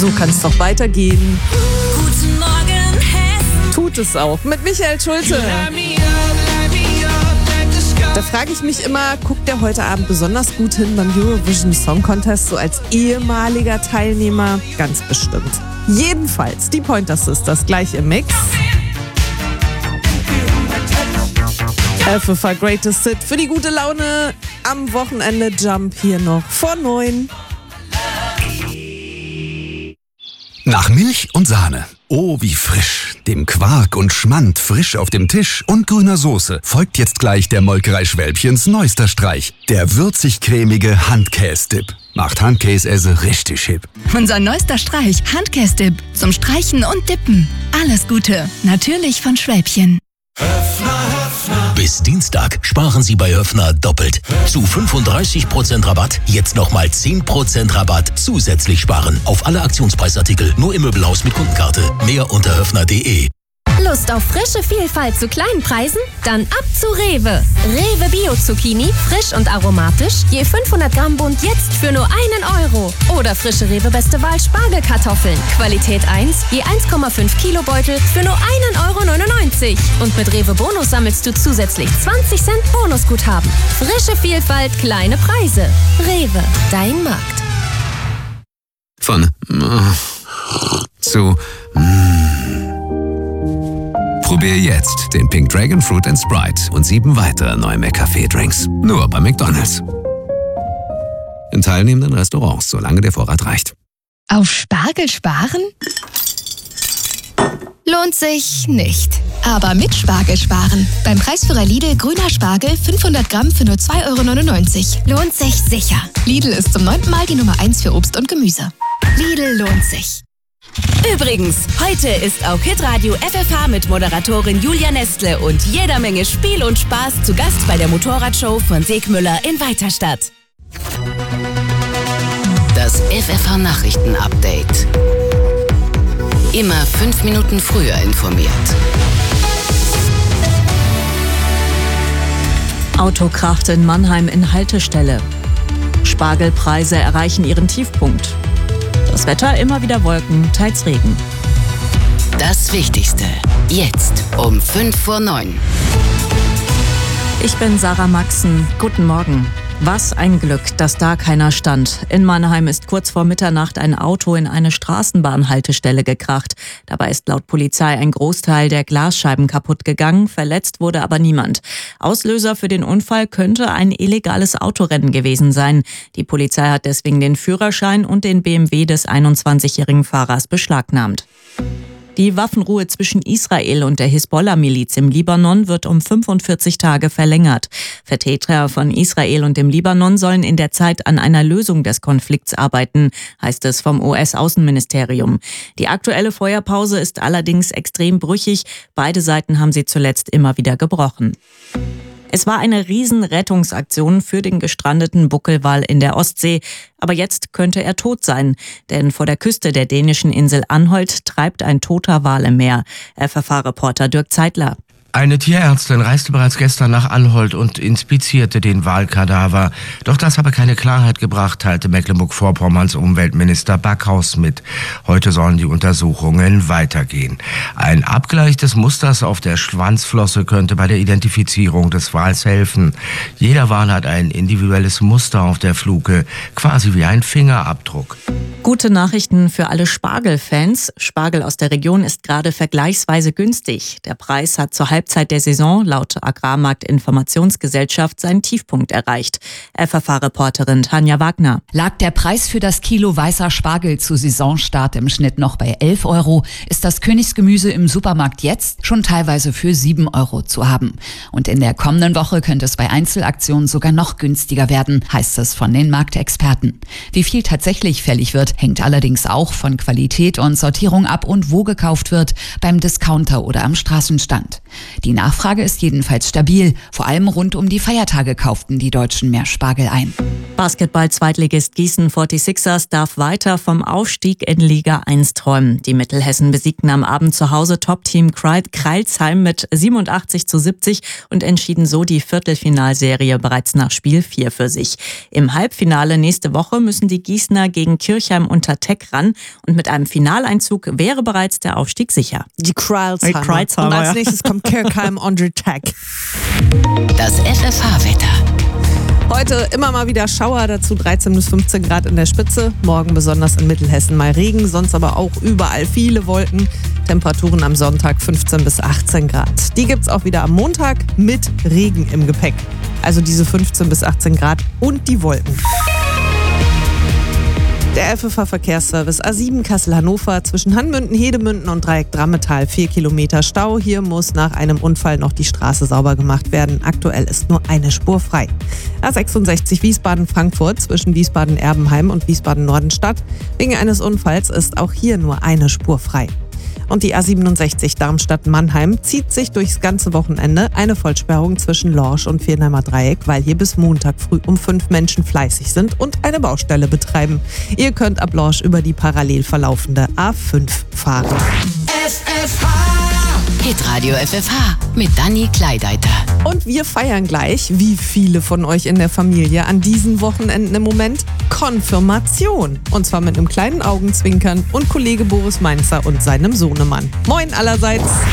So kann es doch weitergehen. Guten Morgen, Hessen. Tut es auch. Mit Michael Schulte. Da frage ich mich immer, guckt der heute Abend besonders gut hin beim Eurovision Song Contest, so als ehemaliger Teilnehmer? Ganz bestimmt. Jedenfalls, die Pointer Sisters gleich im Mix. FFH Greatest Hit für die gute Laune am Wochenende. Jump hier noch vor 9. Nach Milch und Sahne. Oh, wie frisch. Dem Quark und Schmand frisch auf dem Tisch und grüner Soße folgt jetzt gleich der Molkerei Schwälbchens neuester Streich. Der würzig-cremige Handkäse-Dip. Macht Handkäse richtig hip. Unser neuester Streich, Handkäse-Dip. Zum Streichen und Dippen. Alles Gute. Natürlich von Schwälbchen. Bis Dienstag sparen Sie bei Höffner doppelt. Zu 35% Rabatt, jetzt nochmal 10% Rabatt zusätzlich sparen. Auf alle Aktionspreisartikel, nur im Möbelhaus mit Kundenkarte. Mehr unter höffner.de. Lust auf frische Vielfalt zu kleinen Preisen? Dann ab zu Rewe. Rewe Bio-Zucchini, frisch und aromatisch, je 500 Gramm Bund jetzt für nur 1 Euro. Oder frische Rewe Beste Wahl Spargelkartoffeln, Qualität 1, je 1,5 Kilo Beutel für nur 1,99 Euro. Und mit Rewe Bonus sammelst du zusätzlich 20 Cent Bonusguthaben. Frische Vielfalt, kleine Preise. Rewe, dein Markt. Von zu Probier jetzt den Pink Dragon Fruit & Sprite und 7 weitere neue McCafé-Drinks. Nur bei McDonald's. In teilnehmenden Restaurants, solange der Vorrat reicht. Auf Spargel sparen? Lohnt sich nicht. Aber mit Spargel sparen. Beim Preisführer Lidl grüner Spargel 500 Gramm für nur 2,99 Euro. Lohnt sich sicher. Lidl ist zum 9. Mal die Nummer 1 für Obst und Gemüse. Lidl lohnt sich. Übrigens, heute ist auch Hitradio FFH mit Moderatorin Julia Nestle und jeder Menge Spiel und Spaß zu Gast bei der Motorradshow von Segmüller in Weiterstadt. Das FFH Nachrichten-Update. Immer 5 Minuten früher informiert. Auto kracht in Mannheim in Haltestelle. Spargelpreise erreichen ihren Tiefpunkt. Das Wetter immer wieder Wolken, teils Regen. Das Wichtigste, jetzt um 8:55. Ich bin Sarah Maxen. Guten Morgen. Was ein Glück, dass da keiner stand. In Mannheim ist kurz vor Mitternacht ein Auto in eine Straßenbahnhaltestelle gekracht. Dabei ist laut Polizei ein Großteil der Glasscheiben kaputt gegangen, verletzt wurde aber niemand. Auslöser für den Unfall könnte ein illegales Autorennen gewesen sein. Die Polizei hat deswegen den Führerschein und den BMW des 21-jährigen Fahrers beschlagnahmt. Die Waffenruhe zwischen Israel und der Hisbollah-Miliz im Libanon wird um 45 Tage verlängert. Vertreter von Israel und dem Libanon sollen in der Zeit an einer Lösung des Konflikts arbeiten, heißt es vom US-Außenministerium. Die aktuelle Feuerpause ist allerdings extrem brüchig. Beide Seiten haben sie zuletzt immer wieder gebrochen. Es war eine Riesenrettungsaktion für den gestrandeten Buckelwal in der Ostsee. Aber jetzt könnte er tot sein. Denn vor der Küste der dänischen Insel Anholt treibt ein toter Wal im Meer. FFH-Reporter Dirk Zeitler. Eine Tierärztin reiste bereits gestern nach Anholt und inspizierte den Walkadaver. Doch das habe keine Klarheit gebracht, teilte Mecklenburg-Vorpommerns Umweltminister Backhaus mit. Heute sollen die Untersuchungen weitergehen. Ein Abgleich des Musters auf der Schwanzflosse könnte bei der Identifizierung des Wals helfen. Jeder Wal hat ein individuelles Muster auf der Fluke, quasi wie ein Fingerabdruck. Gute Nachrichten für alle Spargelfans. Spargel aus der Region ist gerade vergleichsweise günstig. Der Preis hat zur Halbzeit der Saison laut Agrarmarkt-Informationsgesellschaft seinen Tiefpunkt erreicht. FFH-Reporterin Tanja Wagner. Lag der Preis für das Kilo weißer Spargel zu Saisonstart im Schnitt noch bei 11 Euro, ist das Königsgemüse im Supermarkt jetzt schon teilweise für 7 Euro zu haben. Und in der kommenden Woche könnte es bei Einzelaktionen sogar noch günstiger werden, heißt es von den Marktexperten. Wie viel tatsächlich fällig wird, hängt allerdings auch von Qualität und Sortierung ab und wo gekauft wird, beim Discounter oder am Straßenstand. Die Nachfrage ist jedenfalls stabil. Vor allem rund um die Feiertage kauften die Deutschen mehr Spargel ein. Basketball-Zweitligist Gießen 46ers darf weiter vom Aufstieg in Liga 1 träumen. Die Mittelhessen besiegten am Abend zu Hause Top-Team Kreilsheim mit 87:70 und entschieden so die Viertelfinalserie bereits nach Spiel 4 für sich. Im Halbfinale nächste Woche müssen die Gießener gegen Kirchheim langsam unter Tech ran und mit einem Finaleinzug wäre bereits der Aufstieg sicher. Die Kreuzheimer. Und als nächstes kommt Kirkheim Andre Tech. Das FFH-Wetter. Heute immer mal wieder Schauer, dazu 13 bis 15 Grad in der Spitze. Morgen besonders in Mittelhessen mal Regen, sonst aber auch überall viele Wolken. Temperaturen am Sonntag 15 bis 18 Grad. Die gibt's auch wieder am Montag mit Regen im Gepäck. Also diese 15 bis 18 Grad und die Wolken. Der FFH-Verkehrsservice A7 Kassel-Hannover zwischen Hanmünden, Hedemünden und Dreieck Drammetal 4 Kilometer Stau. Hier muss nach einem Unfall noch die Straße sauber gemacht werden. Aktuell ist nur eine Spur frei. A66 Wiesbaden-Frankfurt zwischen Wiesbaden-Erbenheim und Wiesbaden-Nordenstadt. Wegen eines Unfalls ist auch hier nur eine Spur frei. Und die A67 Darmstadt-Mannheim zieht sich durchs ganze Wochenende. Eine Vollsperrung zwischen Lorsch und Viernheimer Dreieck, weil hier bis Montag früh um 5 Menschen fleißig sind und eine Baustelle betreiben. Ihr könnt ab Lorsch über die parallel verlaufende A5 fahren. Hitradio FFH mit Dani Kleideiter. Und wir feiern gleich, wie viele von euch in der Familie an diesen Wochenenden im Moment, Konfirmation. Und zwar mit einem kleinen Augenzwinkern und Kollege Boris Mainzer und seinem Sohnemann. Moin allerseits.